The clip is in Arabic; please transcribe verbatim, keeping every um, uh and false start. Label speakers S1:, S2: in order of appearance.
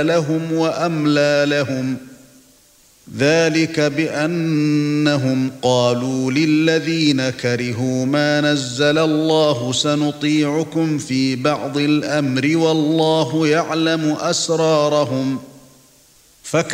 S1: لهم وأملى لهم ذلك بأنهم قالوا للذين كرهوا ما نزل الله سنطيعكم في بعض الأمر والله يعلم أسرارهم